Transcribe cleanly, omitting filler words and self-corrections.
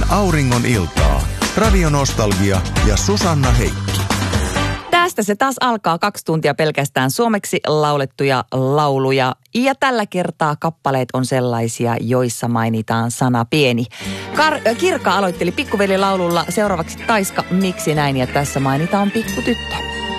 auringon iltaa. Radio Nostalgia ja Susanna Heikki. Tästä se taas alkaa 2 tuntia pelkästään suomeksi laulettuja lauluja. Ja tällä kertaa kappaleet on sellaisia, joissa mainitaan sana pieni. Kirka aloitteli Pikkuveli-laululla, seuraavaksi Taiska, miksi näin, ja tässä mainitaan pikkutyttö.